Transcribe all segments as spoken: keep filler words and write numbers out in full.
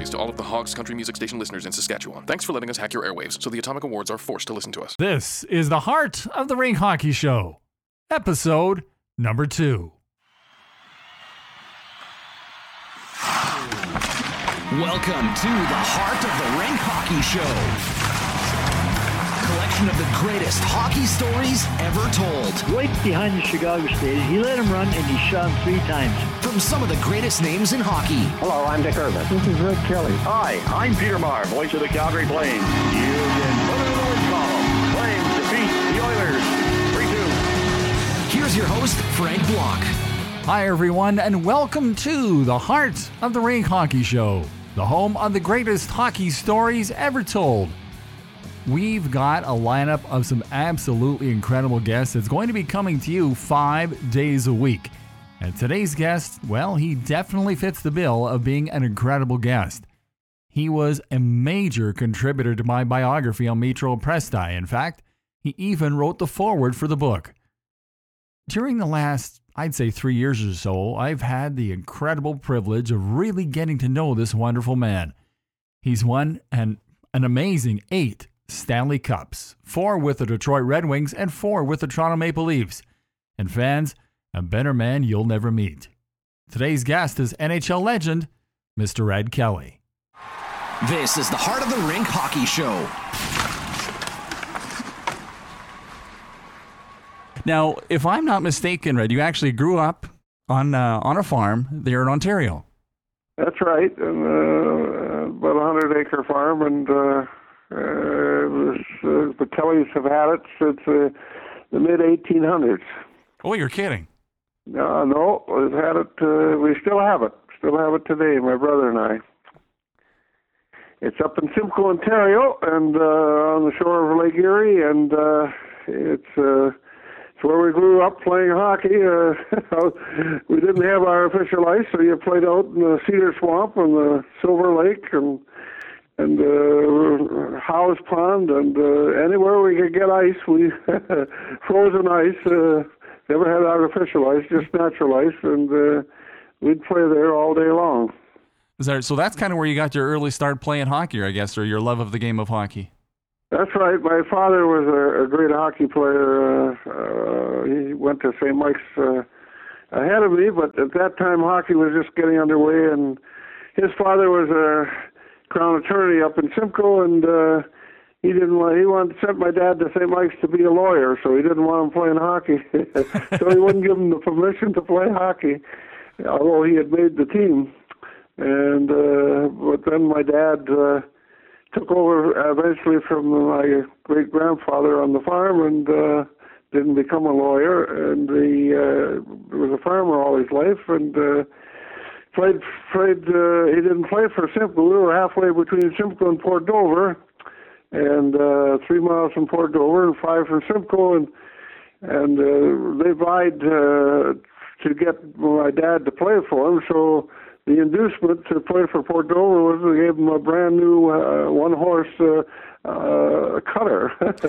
apologies to all of the Hogs Country Music Station listeners in Saskatchewan. Thanks for letting us hack your airwaves so the Atomic Awards are forced to listen to us. This is the Heart of the Rink Hockey Show, episode number two. Welcome to the Heart of the Rink Hockey Show. Collection of the greatest hockey stories ever told. Right behind the Chicago stage, he let him run and he shot him three times. From some of the greatest names in hockey. Hello, I'm Dick Irvin. This is Red Kelly. Hi, I'm Peter Maher, voice of the Calgary Flames. You can put it in the win column. Flames defeat the Oilers. three two. Here's your host, Frank Block. Hi, everyone, and welcome to the Heart of the Rink Hockey Show, the home of the greatest hockey stories ever told. We've got a lineup of some absolutely incredible guests that's going to be coming to you five days a week. And today's guest, well, he definitely fits the bill of being an incredible guest. He was a major contributor to my biography on Metro Presti. In fact, he even wrote the foreword for the book. During the last, I'd say three years or so, I've had the incredible privilege of really getting to know this wonderful man. He's won an, an amazing eight Stanley Cups, four with the Detroit Red Wings and four with the Toronto Maple Leafs. And fans, a better man you'll never meet. Today's guest is N H L legend, Mister Red Kelly. This is the Heart of the Rink Hockey Show. Now, if I'm not mistaken, Red, you actually grew up on uh, on a farm there in Ontario. That's right, and, uh, about a hundred acre farm, and uh, uh, was, uh, the Kellys have had it since uh, the mid eighteen hundreds. Oh, you're kidding? No, no, we've had it. Uh, we still have it. Still have it today. My brother and I. It's up in Simcoe, Ontario, and uh, on the shore of Lake Erie, and uh, it's. Uh, It's where we grew up playing hockey. Uh, we didn't have artificial ice, so you played out in the Cedar Swamp and the Silver Lake and and uh, Howe's Pond, and uh, anywhere we could get ice, we frozen ice. Uh, never had artificial ice, just natural ice, and uh, we'd play there all day long. Is that, so that's kind of where you got your early start playing hockey, I guess, or your love of the game of hockey. That's right. My father was a, a great hockey player. Uh, uh, he went to Saint Mike's uh, ahead of me, but at that time hockey was just getting underway, and his father was a crown attorney up in Simcoe, and uh, he didn't want, he wanted to send my dad to Saint Mike's to be a lawyer, so he didn't want him playing hockey. So he wouldn't give him the permission to play hockey, although he had made the team. And uh, but then my dad uh, took over eventually from my great-grandfather on the farm and uh, didn't become a lawyer. And he uh, was a farmer all his life and uh, played, played uh, he didn't play for Simcoe. We were halfway between Simcoe and Port Dover, and uh, three miles from Port Dover and five from Simcoe. And, and uh, they vied uh, to get my dad to play for him, so the inducement to play for Port Dover was they gave him a brand new uh, one-horse uh, uh, cutter.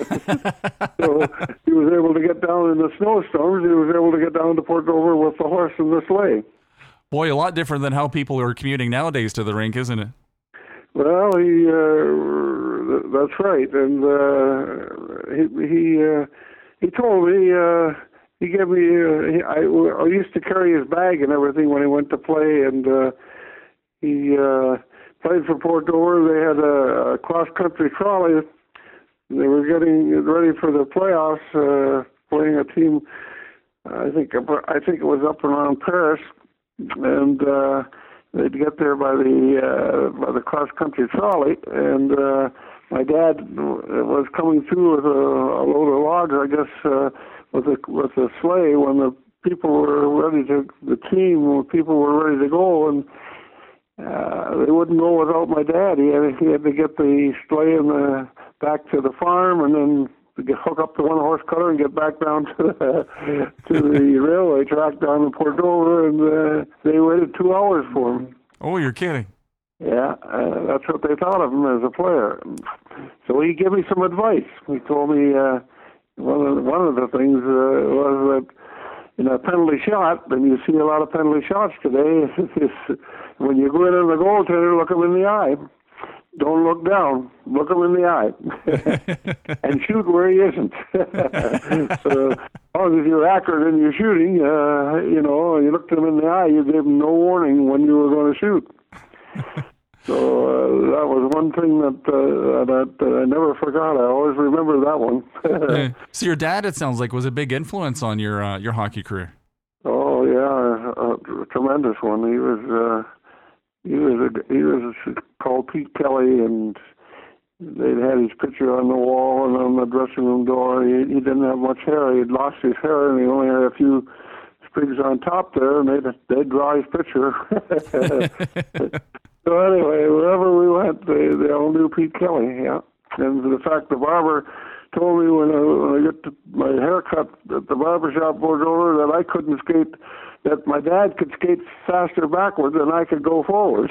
So he was able to get down in the snowstorms. He was able to get down to Port Dover with the horse and the sleigh. Boy, a lot different than how people are commuting nowadays to the rink, isn't it? Well, he uh, that's right, and uh, he he uh, he told me. Uh, He gave me, uh, I, I used to carry his bag and everything when he went to play, and uh, he uh, played for Port Dover. They had a, a cross-country trolley. They were getting ready for the playoffs, uh, playing a team, I think I think it was up around Paris, and uh, they'd get there by the, uh, by the cross-country trolley, and uh, my dad was coming through with a, a load of logs, I guess, uh, with a with a sleigh when the people were ready to the team when people were ready to go, and uh, they wouldn't go without my dad. He had he had to get the sleigh and the back to the farm, and then to get, hook up the one horse cutter and get back down to the to the railway track down in Port Dover, and uh, they waited two hours for him. Oh, you're kidding. Yeah, uh, that's what they thought of him as a player. So he gave me some advice. He told me. Uh, One of the, one of the things uh, was that in a penalty shot, and you see a lot of penalty shots today. When you go in on the goaltender, look him in the eye. Don't look down. Look him in the eye. And shoot where he isn't. So as long as you're accurate in your shooting, uh, you know, you looked him in the eye, you gave him no warning when you were going to shoot. So uh, that was one thing that, uh, that uh, I never forgot. I always remember that one. Yeah. So your dad, it sounds like, was a big influence on your uh, your hockey career. Oh yeah, a, a tremendous one. He was uh, he was a, he was called Pete Kelly, and they'd had his picture on the wall and on the dressing room door. He, he didn't have much hair. He'd lost his hair, and he only had a few sprigs on top there, and they'd they'd draw his picture. So anyway, wherever we went, they, they all knew Pete Kelly, yeah. And the fact the barber told me when I, when I get my haircut at the barber shop was over that I couldn't skate, that my dad could skate faster backwards than I could go forwards.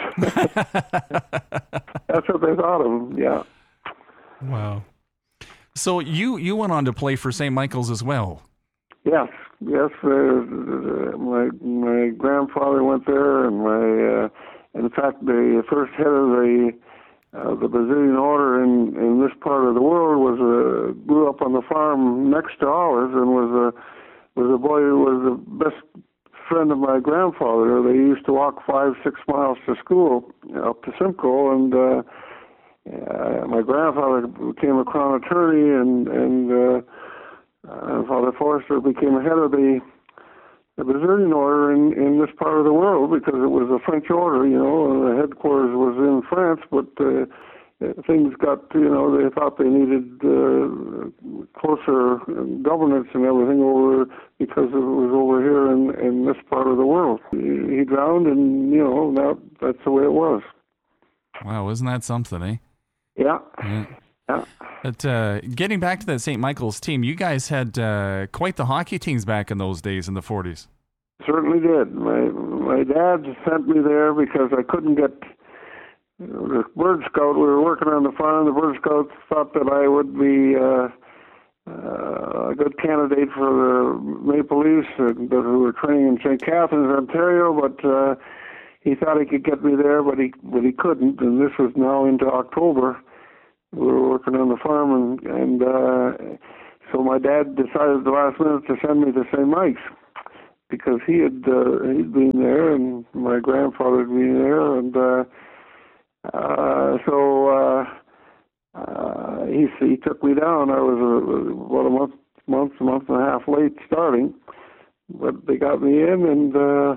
That's what they thought of him, yeah. Wow. So you, you went on to play for Saint Michael's as well. Yes, yes. Uh, my my grandfather went there, and my... Uh, In fact, the first head of the uh, the Brazilian Order in, in this part of the world was uh, grew up on the farm next to ours, and was a was a boy who was the best friend of my grandfather. They used to walk five six miles to school up to Simcoe, and uh, uh, my grandfather became a crown attorney, and and uh, uh, Father Forster became head of the. the Brazilian Order in, in this part of the world, because it was a French order, you know, and the headquarters was in France, but uh, things got, you know, they thought they needed uh, closer governance and everything over, because it was over here in, in this part of the world. He, he drowned, and, you know, now that's the way it was. Wow, isn't that something, eh? Yeah. Yeah. Yeah. But uh, getting back to that Saint Michael's team, you guys had uh, quite the hockey teams back in those days in the forties. Certainly did. My my dad sent me there because I couldn't get you know, the Bird Scout. We were working on the farm. The Bird Scouts thought that I would be uh, uh, a good candidate for the Maple Leafs, uh, who were training in Saint Catharines, Ontario. But uh, he thought he could get me there, but he but he couldn't. And this was now into October. We were working on the farm, and, and uh, so my dad decided at the last minute to send me to Saint Mike's, because he had uh, he'd been there, and my grandfather had been there, and uh, uh, so uh, uh, he he took me down. I was uh, about a month, month, month and a half late starting, but they got me in, and uh,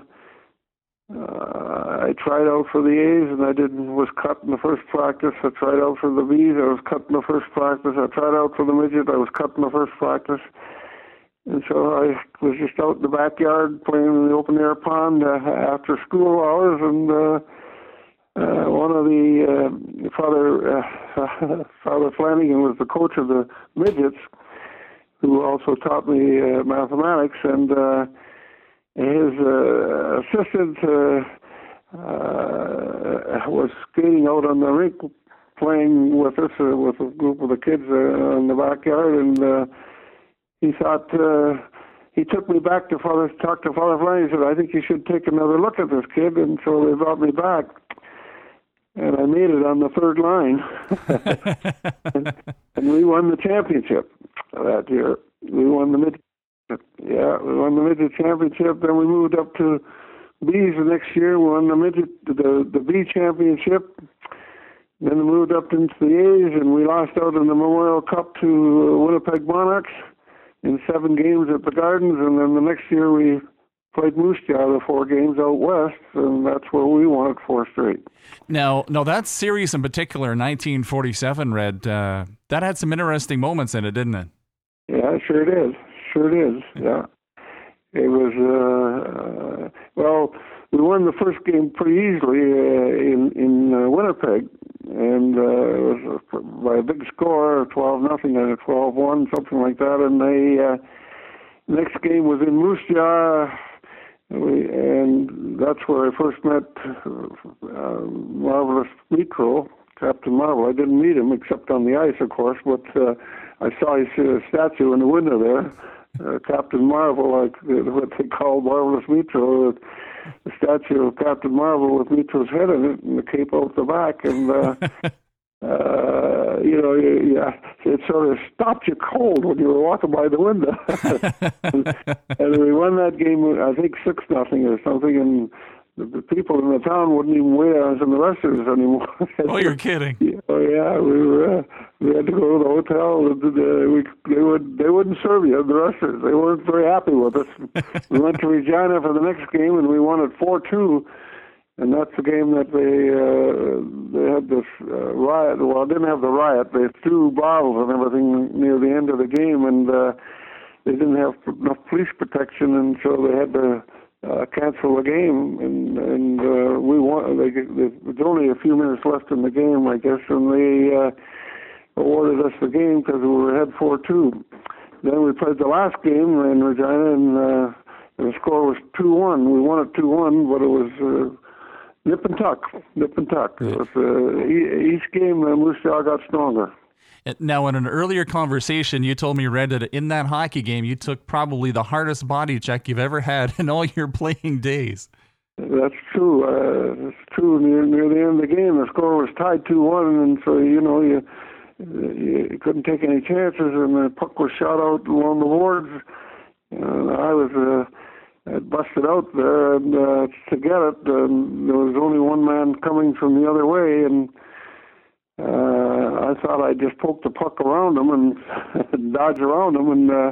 Uh, I tried out for the A's, and I didn't was cut in the first practice. I tried out for the B's. I was cut in the first practice. I tried out for the midget. I was cut in the first practice. And so I was just out in the backyard playing in the open air pond uh, after school hours, and uh, uh, one of the uh, Father uh, Father Flanagan was the coach of the midgets, who also taught me uh, mathematics, and uh, his uh, assistant uh, uh, was skating out on the rink, playing with us, uh, with a group of the kids uh, in the backyard, and uh, he thought, uh, he took me back to Father, talked to Father Flanagan. He said, I think you should take another look at this kid, and so they brought me back, and I made it on the third line, and, and we won the championship that year. We won the mid. Yeah, we won the midget championship. Then we moved up to B's the next year. We won the midget, the the B championship. Then we moved up into the A's, and we lost out in the Memorial Cup to Winnipeg Monarchs in seven games at the Gardens. And then the next year we played Moose Jaw the four games out west, and that's where we won it four straight. Now, now that series in particular, nineteen forty-seven, Red, uh, that had some interesting moments in it, didn't it? Yeah, sure it is. Sure it is, yeah. It was, uh, uh, well, we won the first game pretty easily uh, in, in uh, Winnipeg, and uh, it was by a big score, twelve nothing and a twelve one, something like that, and the uh, next game was in Moose Jaw, and that's where I first met uh, Marvelous Mitro, Captain Marvel. I didn't meet him except on the ice, of course, but uh, I saw his uh, statue in the window there. uh, Captain Marvel, like uh, what they call Marvelous Mitro, the statue of Captain Marvel with Mitro's head in it and the cape out the back, and uh, uh, you know, you, yeah, it sort of stopped you cold when you were walking by the window. and, and we won that game, I think six nothing or something, and the, the people in the town wouldn't even wait on us in the restaurants anymore. Oh, you're kidding. Oh yeah, we were. Uh, we had to go to the hotel. And, uh, we they would they wouldn't serve you at the restaurants. They weren't very happy with us. We went to Regina for the next game, and we won it four two. And that's the game that they uh, they had this uh, riot. Well, it didn't have the riot. They threw bottles and everything near the end of the game, and uh, they didn't have enough police protection, and so they had to uh, cancel the game. And and uh, we won. They, they, there was only a few minutes left in the game, I guess, and they uh, awarded us the game because we were ahead four two. Then we played the last game in Regina, and uh, the score was two one. We won it two one, but it was. Uh, Nip and tuck, nip and tuck. It was, uh, each game, uh, Moose Jaw got stronger. Now, in an earlier conversation, you told me, Red, that in that hockey game, you took probably the hardest body check you've ever had in all your playing days. That's true. Uh, it's true. Near, near the end of the game, the score was tied two one, and so, you know, you, you couldn't take any chances, and the puck was shot out along the boards. And I was... Uh, It busted out there, and uh, to get it, um, there was only one man coming from the other way, and uh, I thought I'd just poke the puck around him and dodge around him, and uh,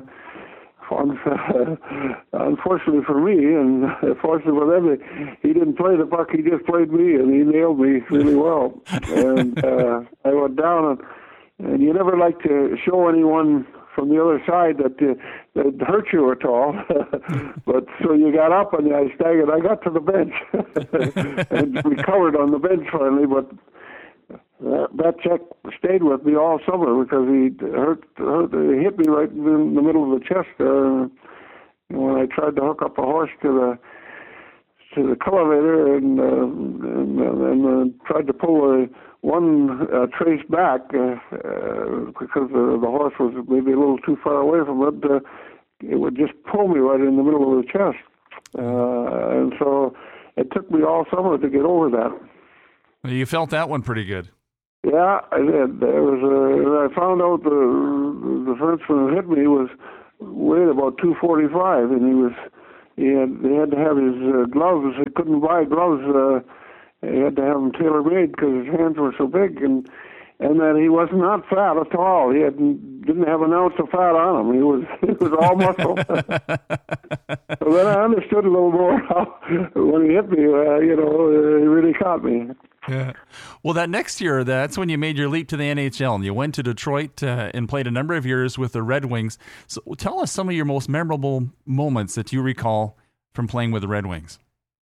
unfortunately for me, and fortunately for them, he didn't play the puck, he just played me, and he nailed me really well. And uh, I went down, and, and you never like to show anyone from the other side that uh, that hurt you at all. But so you got up and I staggered. I got to the bench and recovered on the bench finally. But that, that check stayed with me all summer because he hurt, hurt he hit me right in the middle of the chest there. And when I tried to hook up a horse to the to the cultivator and uh, and, uh, and uh, tried to pull a one uh, trace back uh, uh, because uh, the horse was maybe a little too far away from it. Uh, it would just pull me right in the middle of the chest, uh, and so it took me all summer to get over that. You felt that one pretty good. Yeah, I did. There was a, I found out the the defenseman who hit me was weighed about two forty-five, and he was he had they had to have his uh, gloves. He couldn't buy gloves. Uh, He had to have them tailor-made because his hands were so big, and and that he was not fat at all. He had, didn't have an ounce of fat on him. He was he was all muscle. So then I understood a little more how, when he hit me. Uh, you know, uh, he really caught me. Yeah. Well, that next year, that's when you made your leap to the N H L, and you went to Detroit uh, and played a number of years with the Red Wings. So tell us some of your most memorable moments that you recall from playing with the Red Wings.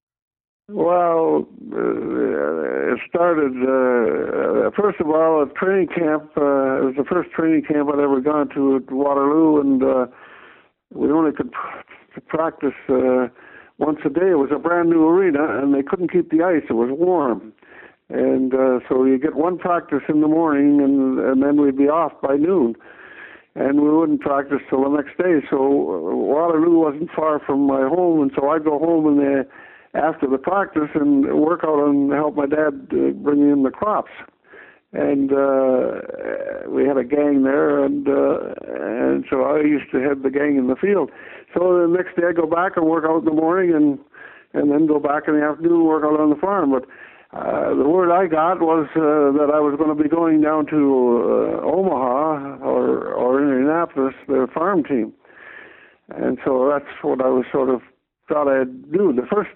Well, uh, it started, uh, first of all, at training camp. Uh, it was the first training camp I'd ever gone to at Waterloo, and uh, we only could pr- practice uh, once a day. It was a brand new arena, and they couldn't keep the ice. It was warm. And uh, so you get one practice in the morning, and, and then we'd be off by noon. And we wouldn't practice till the next day. So Waterloo wasn't far from my home, and so I'd go home and they after the practice and work out and help my dad uh, bring in the crops. And uh, we had a gang there, and uh, and so I used to head the gang in the field. So the next day I go back and work out in the morning, and and then go back in the afternoon and work out on the farm. But uh, the word I got was uh, that I was going to be going down to uh, Omaha or, or Indianapolis, their farm team. And so that's what I was sort of thought I'd do. The first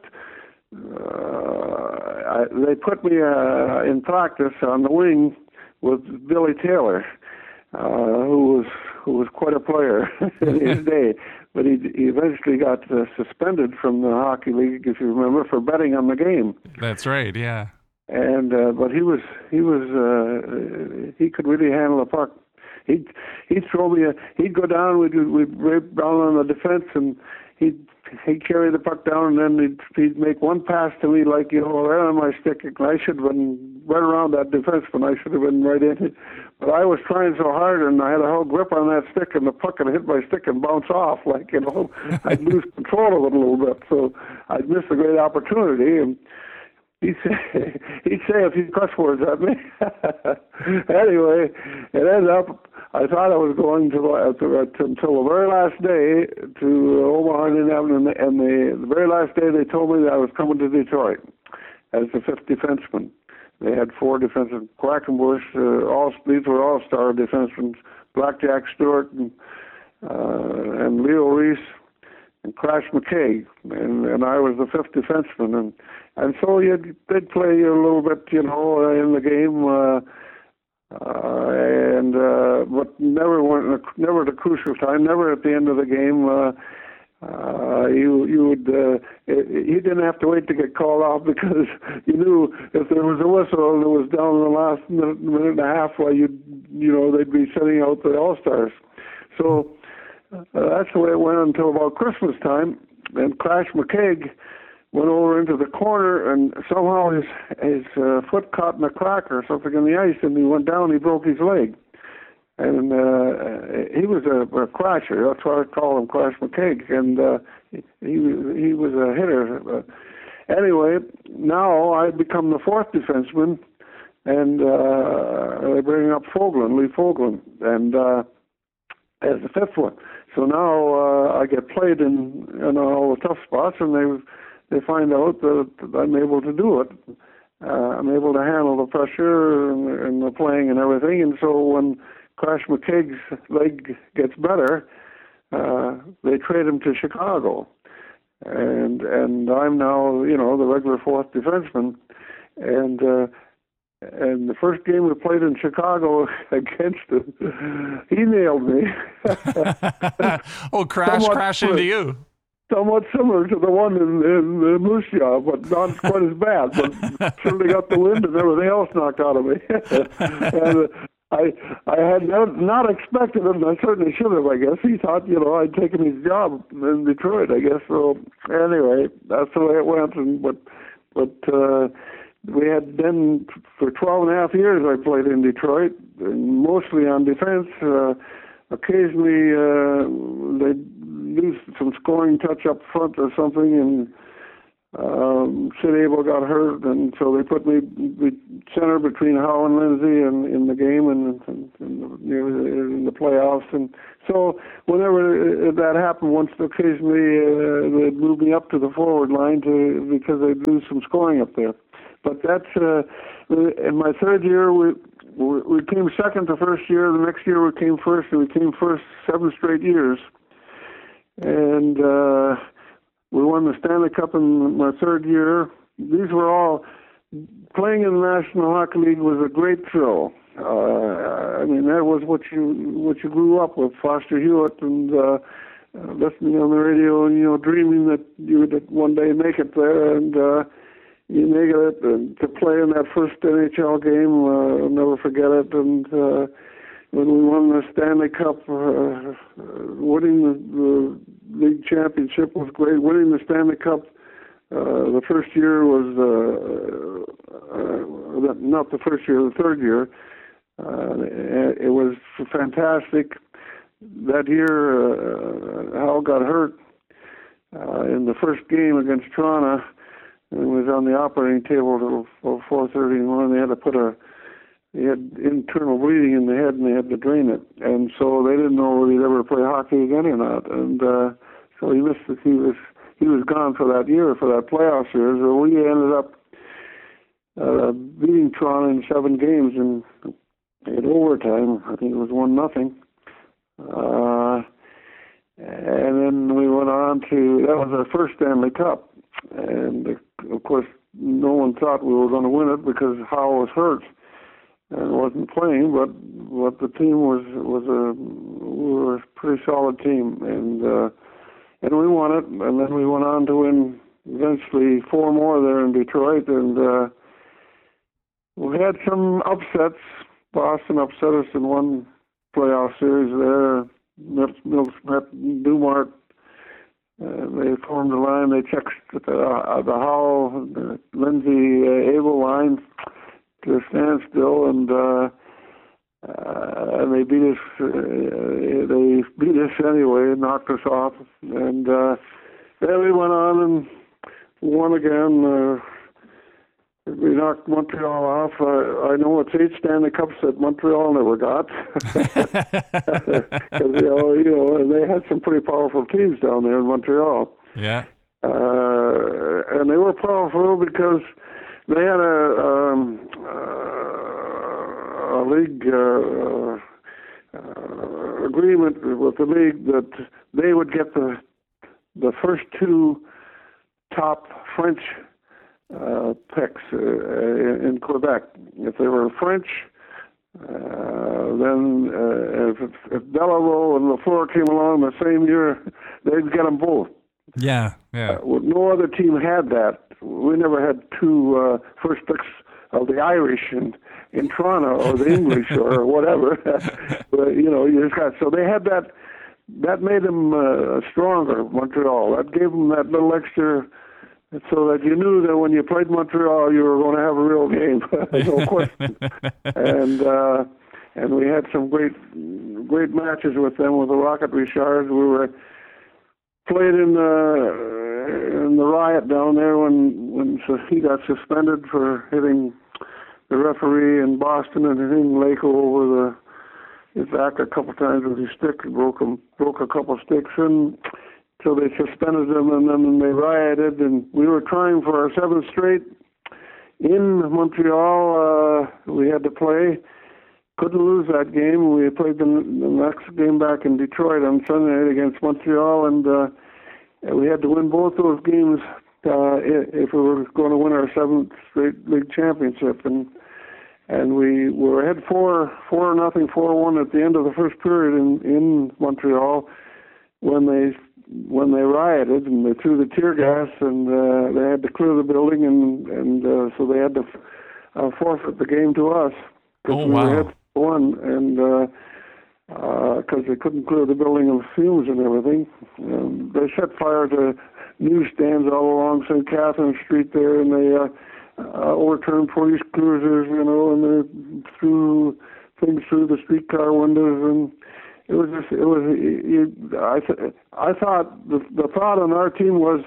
Uh, I, they put me uh, in practice on the wing with Billy Taylor, uh, who was who was quite a player in his day, but he, he eventually got uh, suspended from the hockey league, if you remember, for betting on the game. That's right, yeah. And uh, but he was he was uh, he could really handle a puck. He'd he'd throw me a, he'd go down, we'd we'd break down on the defense, and he'd he'd carry the puck down, and then he'd, he'd make one pass to me, like, you know, right on my stick. I should have been right around that defenseman. I should have been right in it. But I was trying so hard, and I had a whole grip on that stick, and the puck would hit my stick and bounce off. Like, you know, I'd lose control of it a little bit. So I'd miss a great opportunity. And he'd say, he'd say a few cuss words at me. Anyway, it ended up, I thought I was going to, uh, to, uh, to until the very last day to Omaha, and, the, and the, the very last day they told me that I was coming to Detroit as the fifth defenseman. They had four defensemen. Quackenbush, uh, all these were all-star defensemen. Blackjack Stewart and, uh, and Leo Reese and Crash McKay, and, and I was the fifth defenseman. And and so you did play a little bit, you know, in the game. Uh, Uh, and uh, but never went, never at a crucial time, never at the end of the game. Uh, uh, you you would uh, he didn't have to wait to get called off, because you knew if there was a whistle and it was down in the last minute, minute and a half, well, you you know they'd be sending out the All Stars. So uh, that's the way it went until about Christmas time, and Crash McKay went over into the corner, and somehow his his uh, foot caught in a crack or something in the ice, and he went down. He broke his leg, and uh, he was a, a crasher. That's why I call him Crash McKay. And uh, he he was a hitter. Uh, anyway, now I become the fourth defenseman, and uh, they bring up Fogelin, Lee Fogelin, and uh, as the fifth one. So now uh, I get played in, in all the tough spots, and they. They find out that I'm able to do it. Uh, I'm able to handle the pressure and, and the playing and everything. And so when Crash McKay's leg gets better, uh, they trade him to Chicago. And and I'm now, you know, the regular fourth defenseman. And uh, and the first game we played in Chicago against him, he nailed me. oh, Crash crashed into you. Somewhat similar to the one in, in, in Moose Jaw, but not quite as bad. But certainly got the wind and everything else knocked out of me. and uh, I I had not, not expected it, and I certainly should have, I guess. He thought, you know, I'd taken his job in Detroit, I guess. So anyway, that's the way it went. And but but uh, we had then for twelve and a half years I played in Detroit, and mostly on defense. Uh, occasionally uh, they'd do some scoring touch up front or something, and um, Sid Abel got hurt, and so they put me the center between Howe and Lindsay in, in the game and, and, and in the playoffs. And so whenever that happened, once occasionally uh, they'd move me up to the forward line to because they'd do some scoring up there. But that's uh, in my third year. We we came second the first year. The next year we came first, and we came first seven straight years. And uh, we won the Stanley Cup in my third year. These were all, playing in the National Hockey League was a great thrill. Uh, I mean, that was what you what you grew up with, Foster Hewitt, and uh, listening on the radio, and, you know, dreaming that you would one day make it there, and uh, you make it. And to play in that first N H L game, uh, I'll never forget it. And uh, when we won the Stanley Cup, uh, winning the, the league championship was great. Winning the Stanley Cup uh, the first year was, uh, uh, not the first year, the third year, uh, it was fantastic. That year, uh, Hal got hurt uh, in the first game against Toronto, and was on the operating table till four thirty in the morning. They had to put a He had internal bleeding in the head, and they had to drain it. And so they didn't know whether he'd ever play hockey again or not. And uh, so he missed it. He was he was gone for that year, for that playoff series. So we ended up uh, beating Toronto in seven games in, in overtime. I think it was one nothing. Uh, and then we went on to, that was our first Stanley Cup. And uh, of course, no one thought we were going to win it because Howe was hurt and wasn't playing, but but the team was was a we were a pretty solid team, and uh, and we won it, and then we went on to win eventually four more there in Detroit, and uh, we had some upsets. Boston upset us in one playoff series there. Mills met Dumart Uh, they formed a line. They checked the, uh, the Howell, the Lindsay, uh, Abel line to a standstill, and uh, uh, and they beat us. Uh, they beat us anyway, and knocked us off, and uh, then we went on and won again. Uh, we knocked Montreal off. Uh, I know it's eight Stanley Cups that Montreal never got, because you know, you know, and they had some pretty powerful teams down there in Montreal. Yeah. Uh, and they were powerful because they had a, um, uh, a league uh, uh, agreement with the league that they would get the the first two top French uh, picks uh, in Quebec. If they were French, uh, then uh, if, if Delarose and Lafleur came along the same year, they'd get them both. Yeah, yeah. Uh, no other team had that. We never had two uh, first picks of the Irish in, in Toronto or the English or whatever. But, you know, you just got, so they had that. That made them uh, stronger, Montreal. That gave them that little extra, so that you knew that when you played Montreal, you were going to have a real game, no question. And uh, and we had some great great matches with them with the Rocket Richards. We were played in the in the riot down there when when he got suspended for hitting the referee in Boston and hitting Leko over the his back a couple times with his stick, broke him, broke a couple sticks, and so they suspended him, and then they rioted, and we were trying for our seventh straight in Montreal. Uh, we had to play, couldn't lose that game. We played the, the next game back in Detroit on Sunday night against Montreal, and uh, we had to win both those games uh, if we were going to win our seventh straight league championship, and. And we were ahead four, four nothing, four one at the end of the first period in, in Montreal, when they when they rioted and they threw the tear gas, and uh, they had to clear the building, and and uh, so they had to uh, forfeit the game to us because oh, we wow. were ahead one, and because uh, uh, they couldn't clear the building of fumes and everything. Um, they set fire to newsstands all along Saint Catherine Street there, and they. Uh, Uh, overturned police cruisers, you know, and they threw things through the streetcar windows, and it was just, it was, you, I, th- I thought, the, the thought on our team was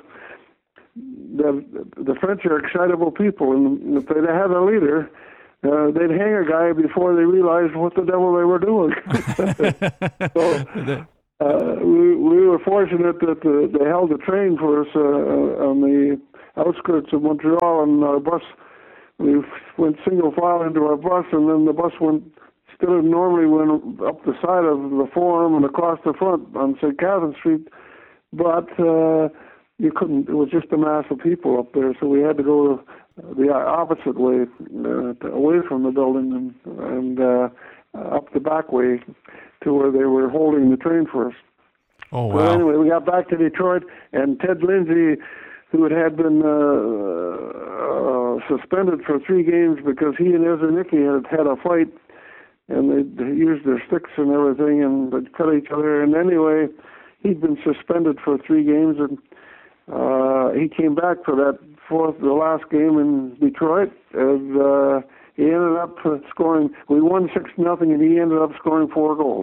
that the French are excitable people, and if they had a leader, uh, they'd hang a guy before they realized what the devil they were doing. So, uh, we, we were fortunate that uh, they held the train for us uh, on the outskirts of Montreal, and our bus, we went single file into our bus, and then the bus went, still normally went up the side of the Forum and across the front on Saint Catherine Street, but uh, you couldn't, it was just a mass of people up there, so we had to go the opposite way, uh, away from the building, and, and uh, up the back way to where they were holding the train for us. Oh, wow. So anyway, we got back to Detroit, and Ted Lindsay, who had, had been uh, uh, suspended for three games because he and Ezra Nicky had had a fight, and they used their sticks and everything, and they'd cut each other. And anyway, he'd been suspended for three games, and uh, he came back for that fourth, the last game in Detroit, and uh, he ended up scoring. We won six nothing, and he ended up scoring four goals.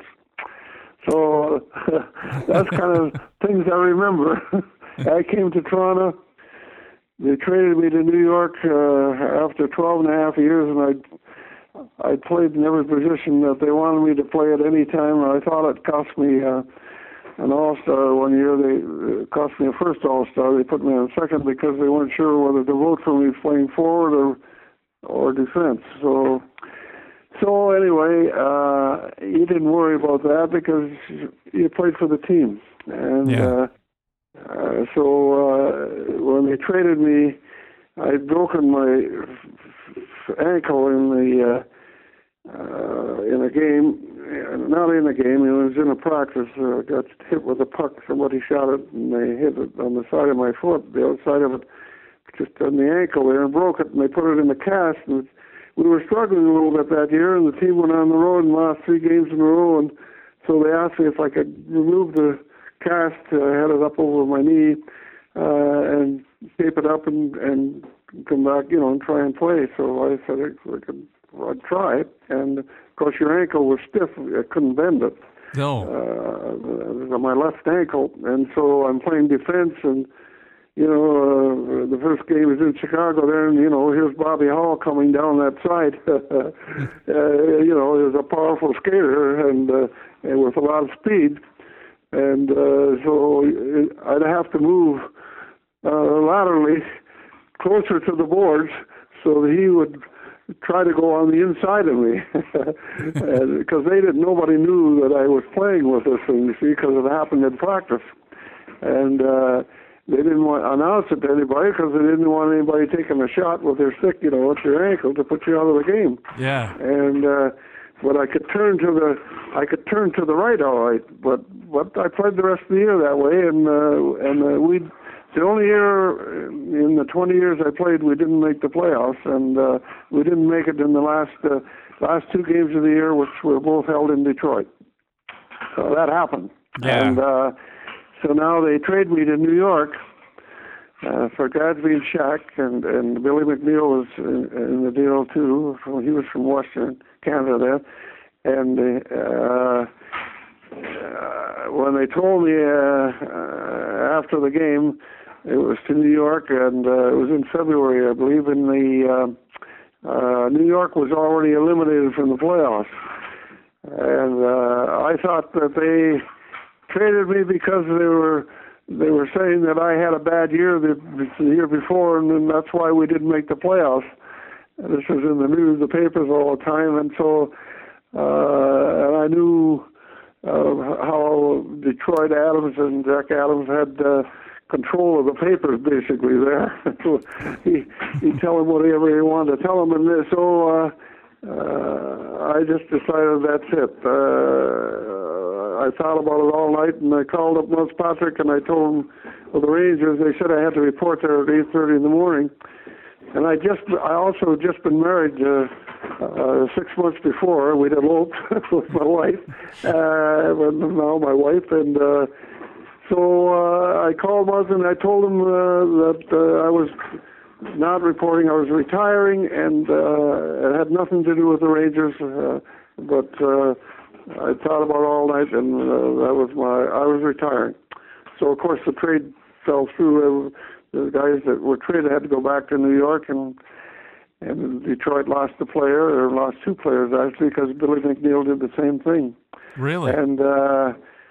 So that's kind of things I remember. I came to Toronto. They traded me to New York uh, after twelve and a half years, and I I played in every position that they wanted me to play at any time. And I thought it cost me uh, an All-Star one year. They it cost me a first All-Star. They put me on second because they weren't sure whether to vote for me playing forward or or defense. So so anyway, uh, you didn't worry about that because you played for the team, and. Yeah. Uh, Uh, so uh, when they traded me, I'd broken my f- ankle in the uh, uh, in a game, not in a game. It was in a practice. I uh, got hit with a puck. Somebody shot it, and they hit it on the side of my foot, the outside of it, just on the ankle there, and broke it. And they put it in the cast. And we were struggling a little bit that year, and the team went on the road and lost three games in a row. And so they asked me if I could remove the cast, uh, had it up over my knee, uh, and tape it up and, and come back, you know, and try and play. So I said I, I could, I'd try it. And of course, your ankle was stiff; I couldn't bend it. No. Uh, my left ankle, and so I'm playing defense, and you know, uh, the first game was in Chicago there, and you know, here's Bobby Hall coming down that side. uh, you know, he was a powerful skater, and, uh, and with a lot of speed, and uh, so I'd have to move uh, laterally closer to the boards so that he would try to go on the inside of me, because they didn't. Nobody knew that I was playing with this thing, you see, because it happened in practice, and uh, they didn't want to announce it to anybody because they didn't want anybody taking a shot with their stick, you know, at your ankle to put you out of the game. Yeah. And uh, but I could turn to the I could turn to the right, all right. But but I played the rest of the year that way, and uh, and uh, we. The only year in the twenty years I played, we didn't make the playoffs, and uh, we didn't make it in the last uh, last two games of the year, which were both held in Detroit. So that happened. Yeah. And uh, so now they trade me to New York uh, for Gadsby and Shack, and, and Billy McNeil was in, in the deal too. He was from Western Canada then, and uh, uh, when they told me uh, uh, after the game. It was to New York, and uh, it was in February, I believe. And the uh, uh, New York was already eliminated from the playoffs, and uh, I thought that they traded me because they were they were saying that I had a bad year the, the year before, and then that's why we didn't make the playoffs. And this was in the news, the papers all the time, and so uh, and I knew uh, how Detroit Adams and Jack Adams had. Uh, control of the papers, basically, there. he, he'd tell him whatever he wanted to tell him, and so uh, uh, I just decided that's it. Uh, I thought about it all night, and I called up Nels Patrick, and I told him, well, the Rangers, they said I had to report there at eight thirty in the morning, and I just, I also just been married uh, uh, six months before. We'd eloped with my wife, uh, now my wife, and uh, So uh, I called Buzz and I told him uh, that uh, I was not reporting, I was retiring, and uh, it had nothing to do with the Rangers. Uh, but uh, I thought about it all night, and uh, that was my. I was retiring. So of course the trade fell through. The guys that were traded had to go back to New York, and and Detroit lost a player, or lost two players actually, because Billy McNeil did the same thing. Really? And. Uh,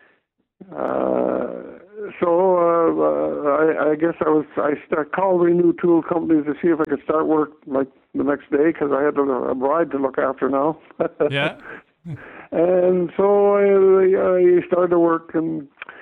Uh, so uh, I, I guess I was I start, called Renew Tool Companies to see if I could start work like the next day because I had a bride to look after now. Yeah. And so I, I started to work, and